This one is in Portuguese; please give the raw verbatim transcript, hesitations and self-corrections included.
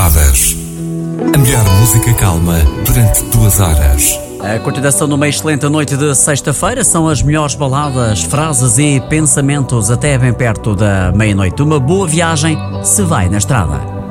Baladas. A melhor música calma durante duas horas. A continuação de uma excelente noite de sexta-feira são as melhores baladas, frases e pensamentos até bem perto da meia-noite. Uma boa viagem se vai na estrada.